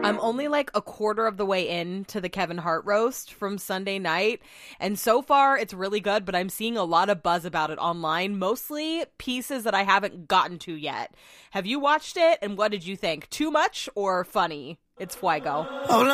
I'm only like a quarter of the way into the Kevin Hart roast from Sunday night, and so far it's really good, but I'm seeing a lot of buzz about it online, mostly pieces that I haven't gotten to yet. Have you watched it, and what did you think? Too much or funny? It's Fuego. Oh,